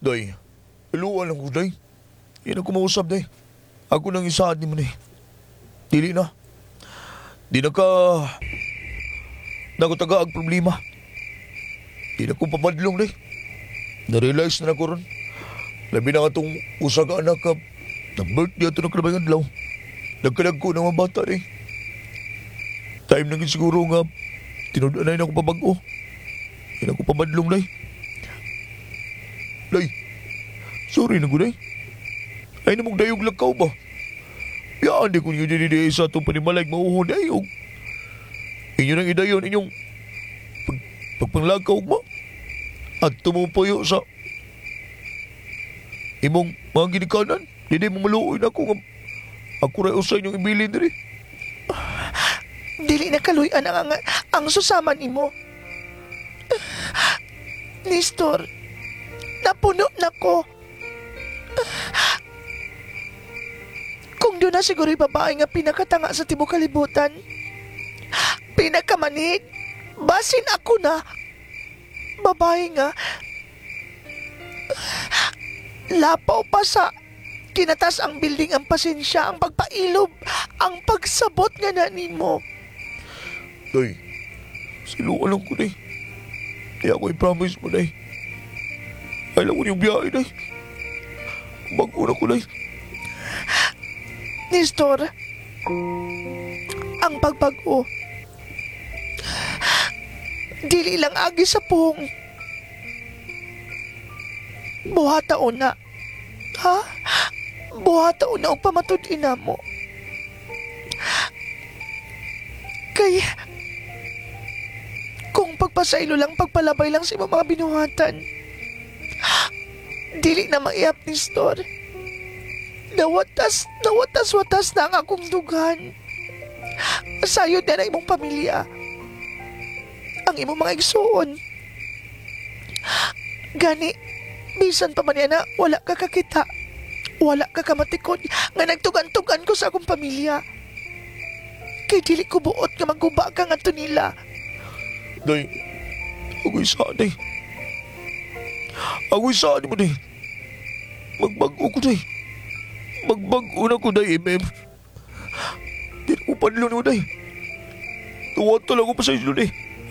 Day, iluan lang ko, day. Yan ako mausap, day. Ako nang isaad ni mo, day. Dili na. Di na ka... Nagutaga ang problema. Di na ko papadlong, day. Na-realize na ako ron. Labi na nga itong usa ka anak ka. Na-birthday ato ng kalabayang adlaw. Nagkalag ko ng mga bata, day. Time na siguro nga. Tinudaan na ako pabago. Di na ko papadlong, day. Day, sorry na ko, day. Ay namang dayog lagkaw ba? Yaan di ko nyo dinidiay sa itong panimalag mauhon dayog. Inyo nang idayon inyong pagpanglagkaw ba? At tumupuyo sa imong mga ginikanan. Hindi mo maluoy na ako nga ako rin usay inyong ibilin diri. Dili na kaluyan ang susaman nimo. Nestor, napuno na ko. Kung doon na siguro yung babae nga pinakatanga sa tibok kalibutan, pinakamanig, basin ako na. Babae nga, lapaw pa sa kinatas ang building ang pasensya, ang pagpailob, ang pagsabot nga na nimo. Day, siluan lang ko, day. Kaya ako i-promise mo, day. Alam mo yung biyahe, day. Bago na ko, day. Nestor, ang pagbago, dili lang agi sa pung. Buhataon na. Ha? Buhataon na og pamatud-in na mo. Kay, kung pagpasaylo lang, pagpalabay lang sa mga binuhatan, dili na maiap, Nestor. Nawatas-watas na ang akong dugan. Sayod na imong pamilya. Ang imong mga igsoon. Gani, bisan pa man yan na wala ka kakita. Wala ka kamatikod nga nagtugan-tugan ko sa akong pamilya. Kay dili ko buot nga magguba ka nga to nila. Day, ako'y saan, day. Ako'y saan mo, day. Magbago ko, day. Magbago na ko, day, ma'am. Di na ko panlo no, day. Tuwad lang ko pa sa islo, day.